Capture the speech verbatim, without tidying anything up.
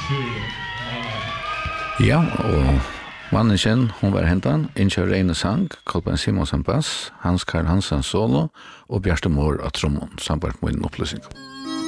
Ja, og manneskjen, hun var hentan, Innkjør Reine sang, Kolben Simonsen bass, Hans Karl Hansen solo, og Bjarte Mår av trommon, sambart med en oppløsning.